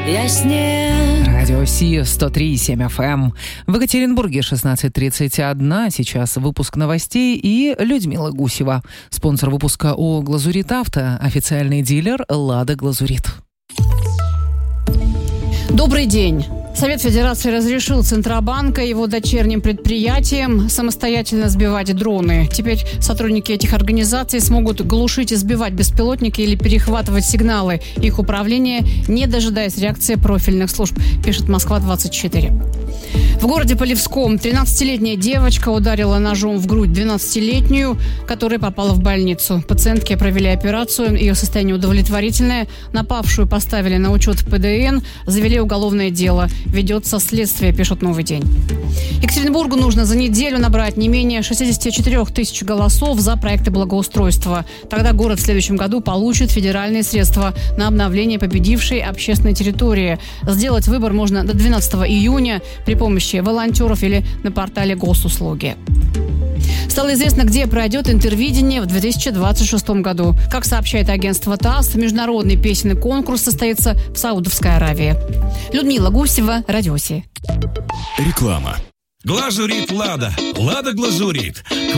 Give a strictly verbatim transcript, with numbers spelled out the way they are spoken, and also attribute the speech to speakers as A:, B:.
A: яснее.
B: Радио Си сто три и семь эф эм. В Екатеринбурге шестнадцать тридцать один. Сейчас выпуск новостей и Людмила Гусева. Спонсор выпуска ООО «Глазурит Авто». Официальный дилер «Лада Глазурит».
C: Добрый день. Совет Федерации разрешил Центробанка и его дочерним предприятиям самостоятельно сбивать дроны. Теперь сотрудники этих организаций смогут глушить и сбивать беспилотники или перехватывать сигналы их управления, не дожидаясь реакции профильных служб, пишет Москва двадцать четыре. В городе Полевском тринадцатилетняя девочка ударила ножом в грудь двенадцатилетнюю, которая попала в больницу. Пациентке провели операцию, ее состояние удовлетворительное. Напавшую поставили на учет в Пэ Дэ Эн, завели уголовное дело. Ведется следствие, пишет «Новый день». Екатеринбургу нужно за неделю набрать не менее шестьдесят четыре тысячи голосов за проекты благоустройства. Тогда город в следующем году получит федеральные средства на обновление победившей общественной территории. Сделать выбор можно до двенадцатого июня при помощи волонтеров или на портале Госуслуги. Стало известно, где пройдет интервидение в две тысячи двадцать шестом году. Как сообщает агентство ТАСС, международный песенный конкурс состоится в Саудовской Аравии. Людмила Гусева, Радио Си.
D: Реклама. Глазурит Лада. Лада Глазурит.